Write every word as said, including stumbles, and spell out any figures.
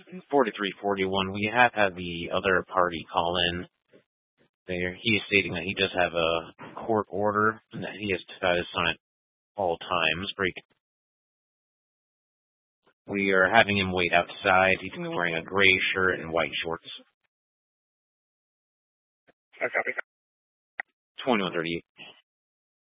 forty-three forty-one, we have had the other party call in. There, he is stating that he does have a court order and that he has to sign at all times. Break. We are having him wait outside. He's wearing a gray shirt and white shorts. I copy. twenty-one thirty-eight.